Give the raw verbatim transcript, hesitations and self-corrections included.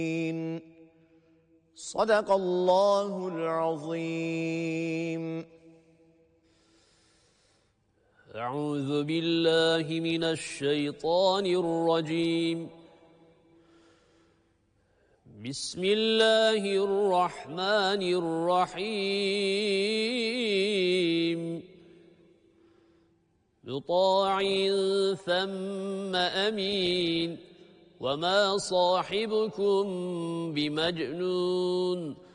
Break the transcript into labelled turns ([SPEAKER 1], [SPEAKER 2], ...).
[SPEAKER 1] صدق الله العظيم.
[SPEAKER 2] أعوذ بالله من الشيطان الرجيم. بسم الله الرحمن الرحيم. مطاع ثم أمين وما صاحبكم بمجنون